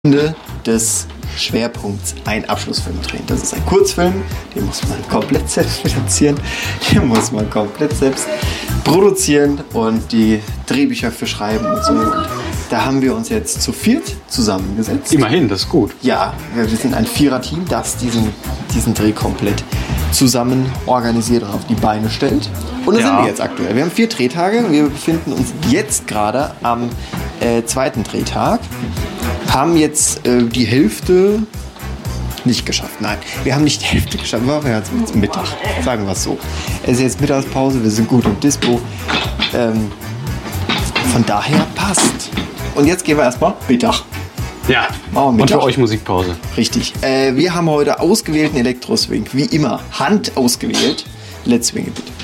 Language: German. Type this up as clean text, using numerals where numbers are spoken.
Ende des Schwerpunkts ein Abschlussfilm drehen. Das ist ein Kurzfilm, den muss man komplett selbst finanzieren, den muss man komplett selbst produzieren und die Drehbücher für schreiben und so. Und da haben wir uns jetzt zu viert zusammengesetzt. Immerhin, das ist gut. Ja, wir sind ein Vierer-Team, das diesen Dreh komplett zusammen organisiert und auf die Beine stellt. Und da sind wir jetzt aktuell. Wir haben 4 Drehtage. Wir befinden uns jetzt gerade am 2. Drehtag. Haben jetzt die Hälfte nicht geschafft. Nein, wir haben nicht die Hälfte geschafft. Wir haben jetzt Mittag, sagen wir es so. Es ist jetzt Mittagspause, wir sind gut im Dispo. Von daher passt. Und jetzt gehen wir erstmal Mittag. Ja, und für euch Musikpause. Richtig. Wir haben heute ausgewählten Elektroswing, wie immer, Hand ausgewählt. Let's swing it, bitte.